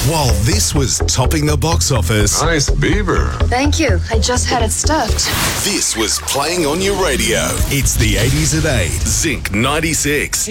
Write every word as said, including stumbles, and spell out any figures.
While this was topping the box office, Nice beaver. Thank you. I just had it stuffed. this was playing on your radio. It's the eighties at eight, Zinc ninety-six.